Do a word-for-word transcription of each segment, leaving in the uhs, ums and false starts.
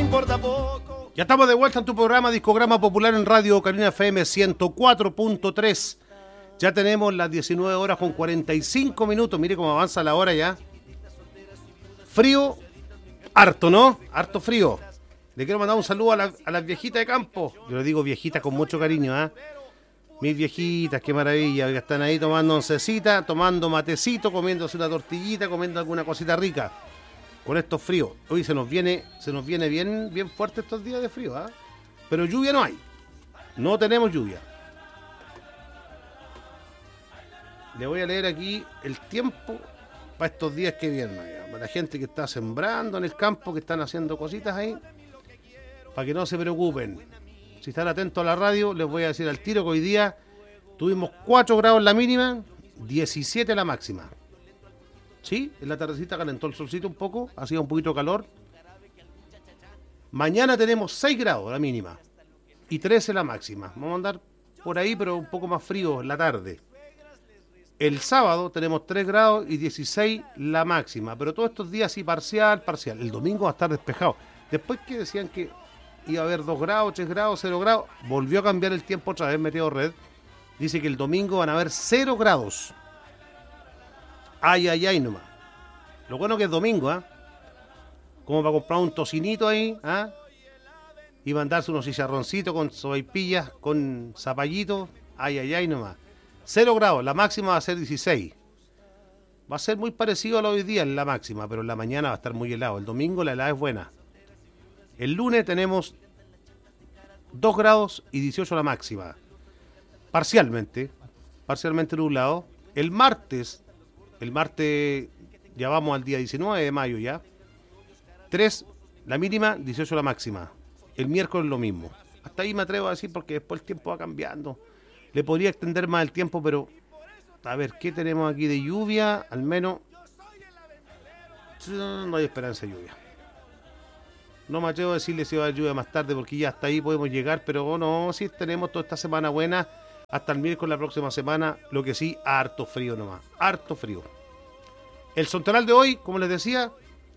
importa poco. Ya estamos de vuelta en tu programa Discograma Popular en Radio Carolina F M ciento cuatro punto tres. Ya tenemos las diecinueve horas con cuarenta y cinco minutos. Mire cómo avanza la hora ya. Frío, harto, ¿no? Harto frío. Le quiero mandar un saludo a, la, a las viejitas de campo. Yo le digo viejitas con mucho cariño, ¿ah? ¿eh? Mis viejitas, qué maravilla, que están ahí tomando oncecita, tomando matecito, comiéndose una tortillita, comiendo alguna cosita rica. Con estos fríos. Hoy se nos viene, se nos viene bien, bien fuerte estos días de frío, ¿ah? ¿eh? Pero lluvia no hay. No tenemos lluvia. Le voy a leer aquí el tiempo para estos días que vienen, ¿eh? Para la gente que está sembrando en el campo, que están haciendo cositas ahí, para que no se preocupen. Si están atentos a la radio, les voy a decir al tiro que hoy día tuvimos cuatro grados la mínima, diecisiete la máxima. Sí, en la tardecita calentó el solcito un poco, hacía un poquito de calor. Mañana tenemos seis grados la mínima y trece la máxima. Vamos a andar por ahí, pero un poco más frío en la tarde. El sábado tenemos tres grados y dieciséis la máxima, pero todos estos días sí parcial, parcial. El domingo va a estar despejado. Después que decían que iba a haber dos grados, tres grados, cero grados, volvió a cambiar el tiempo otra vez Meteo Red. Dice que el domingo van a haber cero grados. Ay, ay, ay nomás. Lo bueno que es domingo, ¿ah? ¿eh? Como para comprar un tocinito ahí, ¿ah? ¿eh? Y mandarse unos chicharroncitos con sopaipillas, con zapallitos. Ay, ay, ay nomás. Cero grados, la máxima va a ser dieciséis. Va a ser muy parecido a lo de hoy día en la máxima, pero en la mañana va a estar muy helado. El domingo la helada es buena. El lunes tenemos dos grados y dieciocho la máxima. Parcialmente, parcialmente nublado. El martes, el martes ya vamos al día diecinueve de mayo ya. tres la mínima, dieciocho la máxima. El miércoles lo mismo. Hasta ahí me atrevo a decir porque después el tiempo va cambiando. Le podría extender más el tiempo, pero a ver, ¿qué tenemos aquí de lluvia? Al menos no hay esperanza de lluvia. No me atrevo a decirle si va a haber lluvia más tarde porque ya hasta ahí podemos llegar, pero no, sí tenemos toda esta semana buena hasta el miércoles la próxima semana, lo que sí, harto frío nomás, harto frío. El santoral de hoy, como les decía,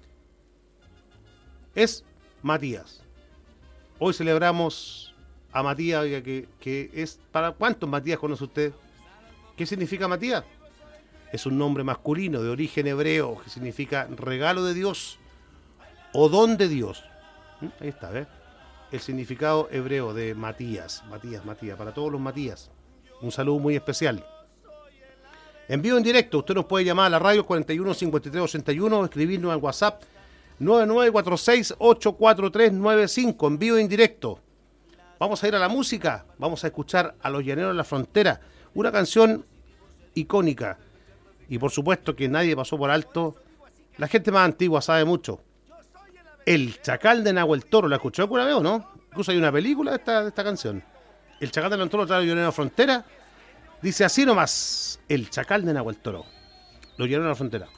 es Matías. Hoy celebramos a Matías, oiga, que, que es... ¿Para cuántos Matías conoce usted? ¿Qué significa Matías? Es un nombre masculino de origen hebreo que significa regalo de Dios o don de Dios. Ahí está, ¿ves? El significado hebreo de Matías. Matías, Matías, para todos los Matías. Un saludo muy especial. En vivo en directo, usted nos puede llamar a la radio cuarenta y uno cincuenta y tres ochenta y uno o escribirnos al WhatsApp nueve nueve cuatro seis ocho cuatro tres nueve cinco. En vivo en directo. Vamos a ir a la música, vamos a escuchar a Los Llaneros de la Frontera, una canción icónica. Y por supuesto que nadie pasó por alto, la gente más antigua sabe mucho. El Chacal de Nahuel Toro, ¿la escuchó alguna vez o no? Incluso hay una película de esta, de esta canción. El Chacal de Nahuel Toro trae Los Llaneros de la Frontera. Dice así nomás, El Chacal de Nahuel Toro, Los Llaneros de la Frontera.